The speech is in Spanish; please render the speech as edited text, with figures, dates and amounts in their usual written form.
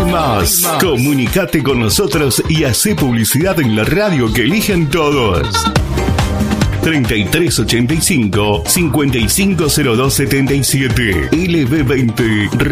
más. Comunicate con nosotros y hacé publicidad en la radio que eligen todos. 3385 550277 LB20